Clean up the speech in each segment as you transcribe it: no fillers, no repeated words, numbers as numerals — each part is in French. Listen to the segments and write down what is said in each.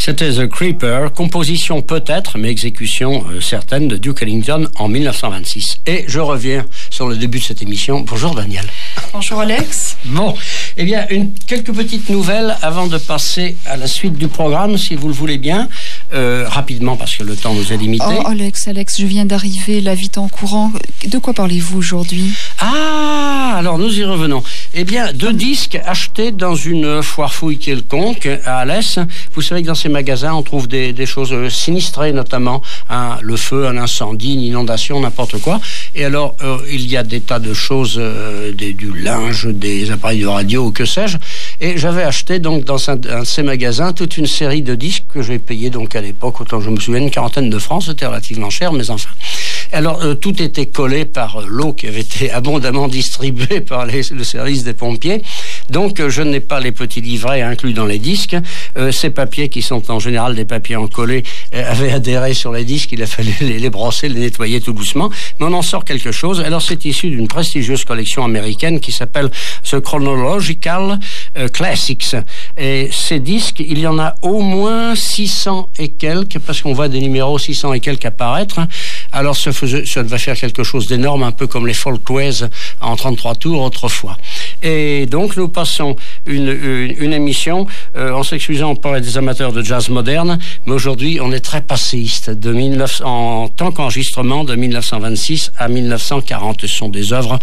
C'était The Creeper, composition peut-être, mais exécution certaine de Duke Ellington en 1926. Et je reviens sur le début de cette émission. Bonjour Daniel. Bonjour Alex. Bon, eh bien, quelques petites nouvelles avant de passer à la suite du programme, si vous le voulez bien. Rapidement, parce que le temps nous est limité. Oh Alex, je viens d'arriver, là, vite en courant. De quoi parlez-vous aujourd'hui? Ah, alors nous y revenons. Eh bien, 2 disques achetés dans une foire fouille quelconque à Alès. Vous savez que dans ces magasins, on trouve des choses sinistrées, notamment le feu, un incendie, une inondation, n'importe quoi. Et alors, il y a des tas de choses, du linge, des appareils de radio, ou que sais-je. Et j'avais acheté donc dans un de ces magasins toute une série de disques que j'ai payé donc à l'époque, autant je me souviens, une 40aine de francs. C'était relativement cher, mais enfin. Alors, tout était collé par l'eau qui avait été abondamment distribuée par le service des pompiers. Donc, je n'ai pas les petits livrets inclus dans les disques. Ces papiers, qui sont en général des papiers encollés, avaient adhéré sur les disques. Il a fallu les brosser, les nettoyer tout doucement. Mais on en sort quelque chose. Alors, c'est issu d'une prestigieuse collection américaine qui s'appelle The Chronological Classics. Et ces disques, il y en a au moins 600 et quelques, parce qu'on voit des numéros 600 et quelques apparaître. Alors, ça devait faire quelque chose d'énorme, un peu comme les Folkways en 33 tours autrefois. Et donc, nous passons une émission, en s'excusant pour des amateurs de jazz moderne, mais aujourd'hui, on est très passéiste, en tant qu'enregistrement de 1926 à 1940. Ce sont des œuvres,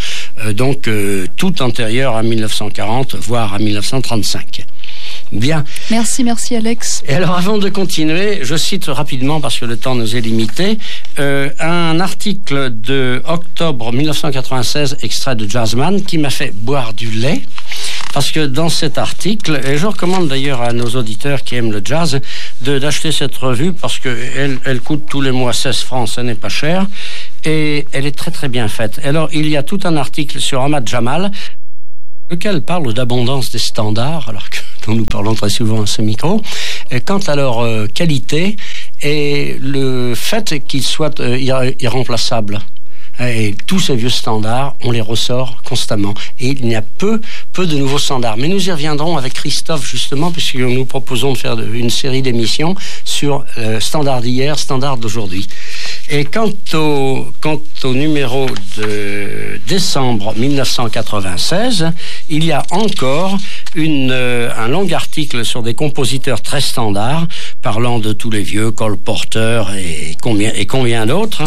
tout antérieures à 1940, voire à 1935. Bien. Merci Alex. Et alors, avant de continuer, je cite rapidement, parce que le temps nous est limité, un article de octobre 1996, extrait de Jazzman, qui m'a fait boire du lait. Parce que dans cet article, et je recommande d'ailleurs à nos auditeurs qui aiment le jazz d'acheter cette revue, parce qu'elle coûte tous les mois 16 francs, ça n'est pas cher, et elle est très très bien faite. Alors, il y a tout un article sur Ahmad Jamal, lequel parle d'abondance des standards, alors dont nous parlons très souvent à ce micro, quant à leur qualité et le fait qu'ils soient irremplaçables. Et tous ces vieux standards, on les ressort constamment. Et il y a peu de nouveaux standards. Mais nous y reviendrons avec Christophe, justement, puisque nous proposons de faire une série d'émissions sur standards d'hier, standards d'aujourd'hui. Et quant au numéro de décembre 1996, il y a encore un long article sur des compositeurs très standards, parlant de tous les vieux, Cole Porter et combien d'autres.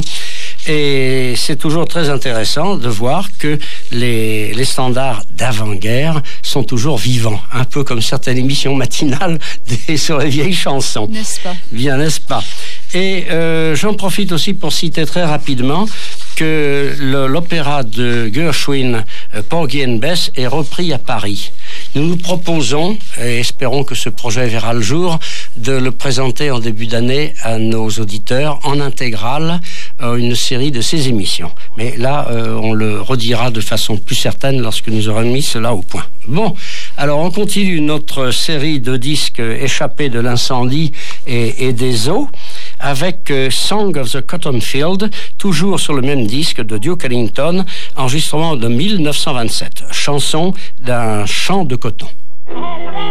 Et c'est toujours très intéressant de voir que les standards d'avant-guerre sont toujours vivants, un peu comme certaines émissions matinales sur les vieilles chansons. N'est-ce pas? Bien, n'est-ce pas? Et j'en profite aussi pour citer très rapidement que l'opéra de Gershwin, Porgy and Bess, est repris à Paris. Nous nous proposons, et espérons que ce projet verra le jour, de le présenter en début d'année à nos auditeurs en intégrale, une série de ces émissions. Mais là, on le redira de façon plus certaine lorsque nous aurons mis cela au point. Bon, alors on continue notre série de disques échappés de l'incendie et des eaux, avec Song of the Cotton Field, toujours sur le même disque de Duke Ellington, enregistrement de 1927, chanson d'un champ de coton.